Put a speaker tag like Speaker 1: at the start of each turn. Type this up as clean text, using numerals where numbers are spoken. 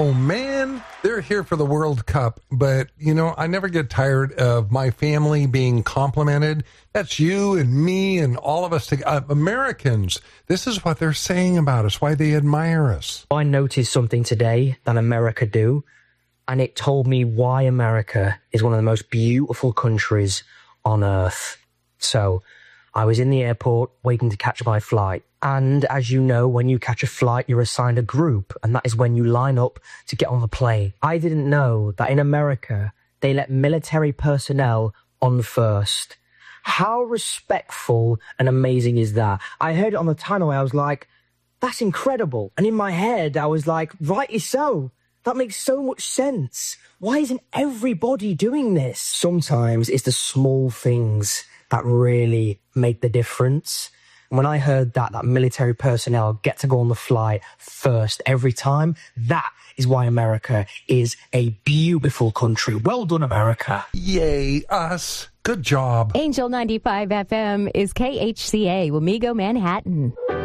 Speaker 1: Oh, man, they're here for the World Cup. But, I never get tired of my family being complimented. That's you and me and all of us, Americans. This is what they're saying about us, why they admire us.
Speaker 2: I noticed something today that America do, and it told me why America is one of the most beautiful countries on earth. So I was in the airport waiting to catch my flight. And as you know, when you catch a flight, you're assigned a group, and that is when you line up to get on the plane. I didn't know that in America, they let military personnel on first. How respectful and amazing is that? I heard it on the tannoy, I was like, that's incredible. And in my head, I was like, rightly so. That makes so much sense. Why isn't everybody doing this? Sometimes it's the small things that really make the difference. When I heard that military personnel get to go on the flight first every time, that is why America is a beautiful country. Well done, America.
Speaker 1: Yay, us. Good job.
Speaker 3: Angel 95 FM is KHCA, Wamego, Manhattan.